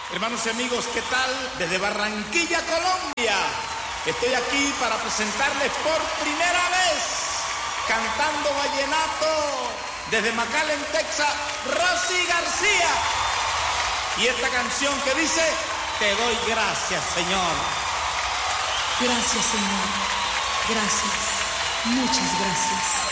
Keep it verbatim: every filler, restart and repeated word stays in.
Hermanos y amigos, ¿qué tal? Desde Barranquilla, Colombia. Estoy aquí para presentarles por primera vez, cantando vallenato, desde McAllen, Texas, Rosy García. Y esta canción que dice, te doy gracias, Señor. Gracias, Señor. Gracias. Muchas gracias.